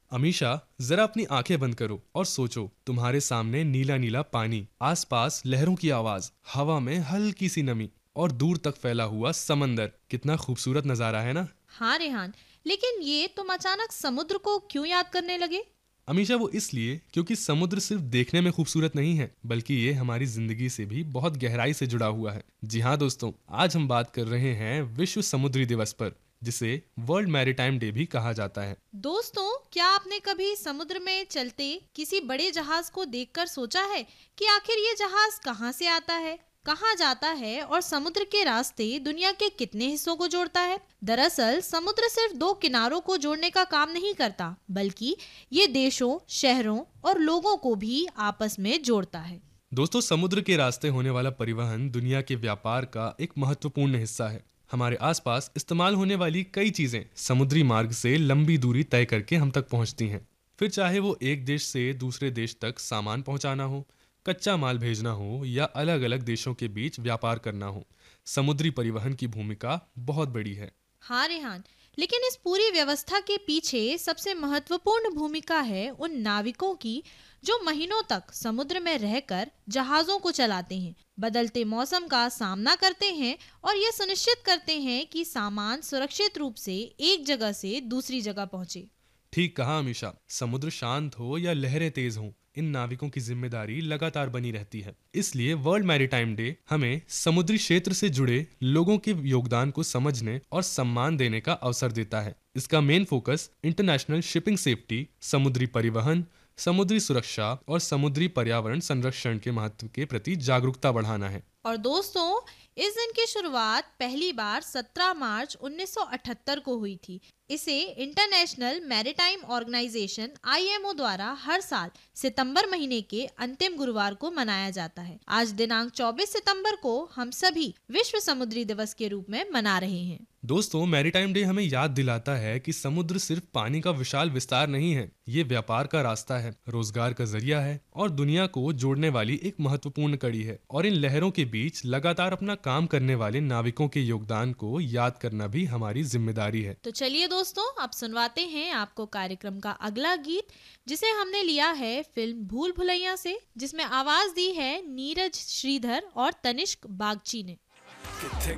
अमीषा, जरा अपनी आंखें बंद करो और सोचो, तुम्हारे सामने नीला नीला पानी, आसपास लहरों की आवाज, हवा में हल्की सी नमी और दूर तक फैला हुआ समंदर। कितना खूबसूरत नजारा है ना। हाँ रेहान, लेकिन ये तुम अचानक समुद्र को क्यों याद करने लगे? अमीषा, वो इसलिए क्योंकि समुद्र सिर्फ देखने में खूबसूरत नहीं है, बल्कि ये हमारी जिंदगी से भी बहुत गहराई से जुड़ा हुआ है। जी हाँ दोस्तों, आज हम बात कर रहे हैं विश्व समुद्री दिवस पर, जिसे वर्ल्ड मैरीटाइम डे भी कहा जाता है। दोस्तों, क्या आपने कभी समुद्र में चलते किसी बड़े जहाज को देखकर सोचा है कि आखिर ये जहाज कहाँ से आता है, कहाँ जाता है और समुद्र के रास्ते दुनिया के कितने हिस्सों को जोड़ता है? दरअसल समुद्र सिर्फ दो किनारों को जोड़ने का काम नहीं करता, बल्कि ये देशों, शहरों और लोगों को भी आपस में जोड़ता है। दोस्तों, समुद्र के रास्ते होने वाला परिवहन दुनिया के व्यापार का एक महत्वपूर्ण हिस्सा है। हमारे आसपास इस्तेमाल होने वाली कई चीजें समुद्री मार्ग से लंबी दूरी तय करके हम तक पहुंचती हैं। फिर चाहे वो एक देश से दूसरे देश तक सामान पहुंचाना हो, कच्चा माल भेजना हो या अलग अलग देशों के बीच व्यापार करना हो, समुद्री परिवहन की भूमिका बहुत बड़ी है। हाँ रेहान, लेकिन इस पूरी व्यवस्था के पीछे सबसे महत्वपूर्ण भूमिका है उन नाविकों की जो महीनों तक समुद्र में रहकर जहाजों को चलाते हैं, बदलते मौसम का सामना करते हैं और ये सुनिश्चित करते हैं कि सामान सुरक्षित रूप से एक जगह से दूसरी जगह पहुंचे। ठीक कहा अमीषा, समुद्र शांत हो या लहरें तेज हों, इन नाविकों की जिम्मेदारी लगातार बनी रहती है। इसलिए वर्ल्ड मैरीटाइम डे हमें समुद्री क्षेत्र से जुड़े लोगों के योगदान को समझने और सम्मान देने का अवसर देता है। इसका main focus international shipping safety, समुद्री परिवहन, समुद्री सुरक्षा और समुद्री पर्यावरण संरक्षण के महत्व के प्रति जागरूकता बढ़ाना है। और दोस्तों, इस दिन की शुरुआत पहली बार 17 मार्च 1978 को हुई थी। इसे इंटरनेशनल मैरीटाइम ऑर्गेनाइजेशन (IMO) द्वारा हर साल सितंबर महीने के अंतिम गुरुवार को मनाया जाता है। आज दिनांक 24 सितंबर को हम सभी विश्व समुद्री दिवस के रूप में मना रहे हैं। दोस्तों, मैरीटाइम डे हमें याद दिलाता है कि समुद्र सिर्फ पानी का विशाल विस्तार नहीं है, ये व्यापार का रास्ता है, रोजगार का जरिया है और दुनिया को जोड़ने वाली एक महत्वपूर्ण कड़ी है। और इन लहरों के बीच लगातार अपना काम करने वाले नाविकों के योगदान को याद करना भी हमारी जिम्मेदारी है। तो चलिए दोस्तों, अब सुनवाते हैं आपको कार्यक्रम का अगला गीत, जिसे हमने लिया है फिल्म भूल भुलैया से, जिसमें आवाज दी है नीरज श्रीधर और तनिष्क बागची ने। किथे